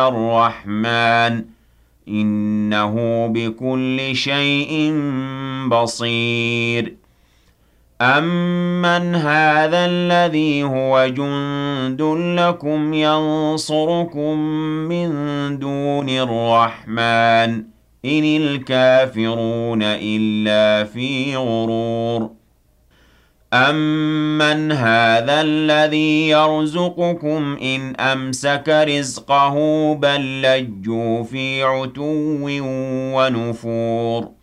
الرحمن إنه بكل شيء بصير أَمَّنْ هَٰذَا الَّذِي هُوَ جُندٌ لَّكُمْ يَنصُرُكُم مِّن دُونِ الرَّحْمَٰنِ إِنِ الْكَافِرُونَ إِلَّا فِي غُرُورٍ أَمَّنْ هَٰذَا الَّذِي يَرْزُقُكُمْ إِنْ أَمْسَكَ رِزْقَهُ بَل لَّجُّوا فِي عُتُوٍّ وَنُفُورٍ